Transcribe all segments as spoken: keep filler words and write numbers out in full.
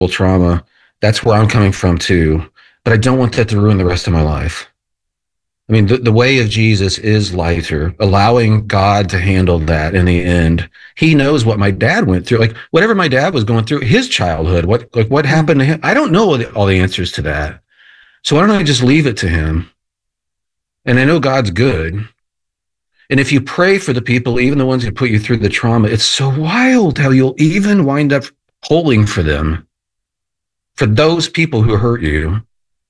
trauma. That's where I'm coming from too. But I don't want that to ruin the rest of my life. I mean, the, the way of Jesus is lighter, allowing God to handle that in the end. He knows what my dad went through. Like whatever my dad was going through, his childhood, what like what happened to him. I don't know all the, all the answers to that. So why don't I just leave it to him? And I know God's good. And if you pray for the people, even the ones who put you through the trauma, it's so wild how you'll even wind up pulling for them, for those people who hurt you.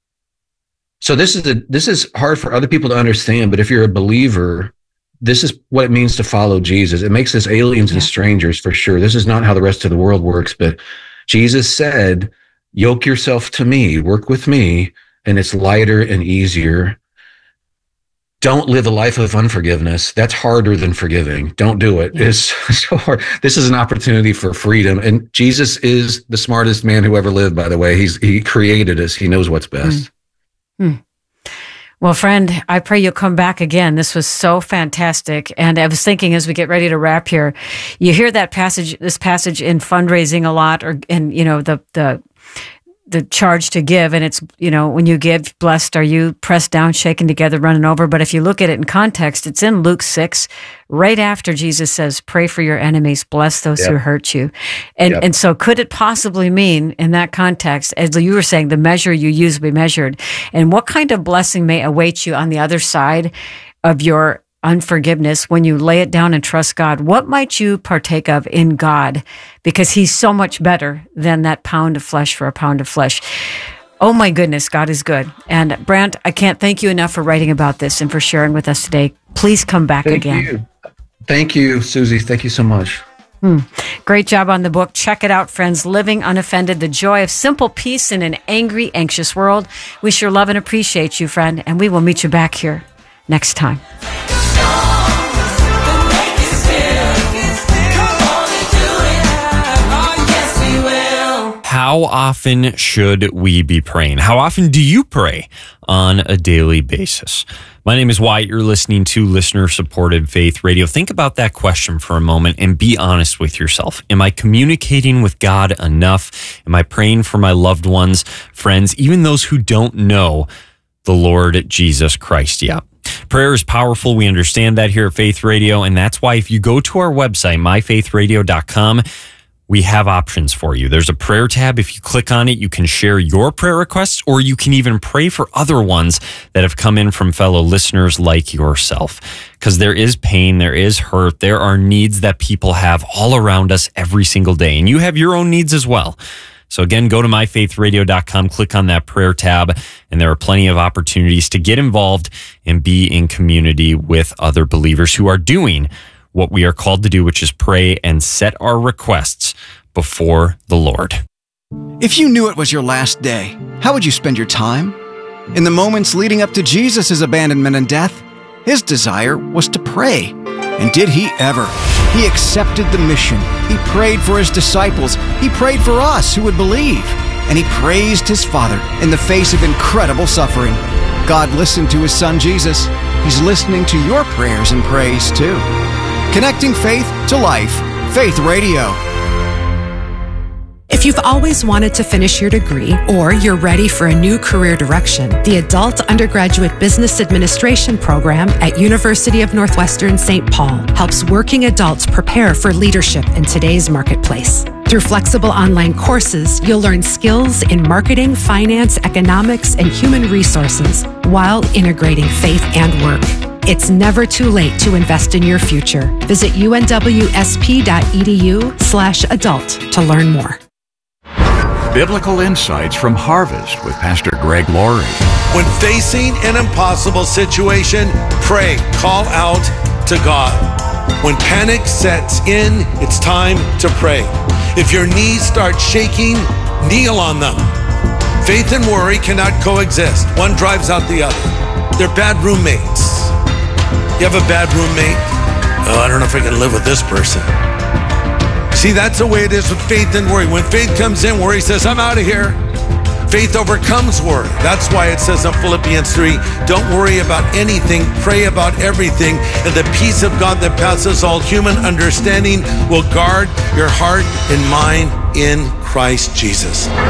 So this is a, this is hard for other people to understand, but if you're a believer, this is what it means to follow Jesus. It makes us aliens yeah. and strangers for sure. This is not how the rest of the world works, but Jesus said, yoke yourself to me, work with me, and it's lighter and easier. Don't live a life of unforgiveness. That's harder than forgiving. Don't do it. Yeah. It's so hard. This is an opportunity for freedom. And Jesus is the smartest man who ever lived, by the way. He's, he created us. He knows what's best. Mm. Hmm. Well, friend, I pray you'll come back again. This was so fantastic. And I was thinking as we get ready to wrap here, you hear that passage, this passage in fundraising a lot, or in, you know, the, the, the charge to give. And it's, you know, when you give, blessed are you, pressed down, shaken together, running over. But if you look at it in context, it's in Luke six, right after Jesus says, pray for your enemies, bless those yep. who hurt you. And yep. and so could it possibly mean in that context, as you were saying, the measure you use will be measured? And what kind of blessing may await you on the other side of your unforgiveness when you lay it down and trust God? What might you partake of in God? Because he's so much better than that pound of flesh for a pound of flesh. Oh my goodness, God is good. And Brant, I can't thank you enough for writing about this and for sharing with us today. Please come back thank again. You. Thank you, Susie. Thank you so much. Hmm. Great job on the book. Check it out, friends. Living Unoffended, the joy of simple peace in an angry, anxious world. We sure love and appreciate you, friend, and we will meet you back here next time. How often should we be praying? How often do you pray on a daily basis? My name is Wyatt. You're listening to listener-supported Faith Radio. Think about that question for a moment and be honest with yourself. Am I communicating with God enough? Am I praying for my loved ones, friends, even those who don't know the Lord Jesus Christ yet? Prayer is powerful. We understand that here at Faith Radio, and that's why if you go to our website, my faith radio dot com, we have options for you. There's a prayer tab. If you click on it, you can share your prayer requests, or you can even pray for other ones that have come in from fellow listeners like yourself. Because there is pain, there is hurt, there are needs that people have all around us every single day. And you have your own needs as well. So again, go to my faith radio dot com, click on that prayer tab, and there are plenty of opportunities to get involved and be in community with other believers who are doing what we are called to do, which is pray and set our requests before the Lord. If you knew it was your last day, how would you spend your time? In the moments leading up to Jesus' abandonment and death, his desire was to pray. And did he ever? He accepted the mission. He prayed for his disciples. He prayed for us who would believe. And he praised his Father in the face of incredible suffering. God listened to his Son, Jesus. He's listening to your prayers and praise, too. Connecting faith to life. Faith Radio. If you've always wanted to finish your degree or you're ready for a new career direction, the Adult Undergraduate Business Administration program at University of Northwestern Saint Paul helps working adults prepare for leadership in today's marketplace. Through flexible online courses, you'll learn skills in marketing, finance, economics, and human resources while integrating faith and work. It's never too late to invest in your future. Visit U N W S P dot E D U slash adult to learn more. Biblical insights from Harvest with Pastor Greg Laurie. When facing an impossible situation, pray, call out to God. When panic sets in, it's time to pray. If your knees start shaking, kneel on them. Faith and worry cannot coexist. One drives out the other. They're bad roommates. You have a bad roommate? Oh, I don't know if I can live with this person. See, that's the way it is with faith and worry. When faith comes in, worry says, I'm out of here. Faith overcomes worry. That's why it says in Philippians three, don't worry about anything, pray about everything, and the peace of God that passes all human understanding will guard your heart and mind in Christ. Christ Jesus.